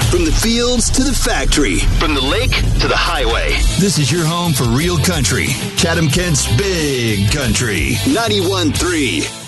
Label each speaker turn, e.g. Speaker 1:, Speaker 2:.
Speaker 1: From the fields to the factory, from the lake to the highway. This is your home for real country. Chatham-Kent's Big Country. 91.3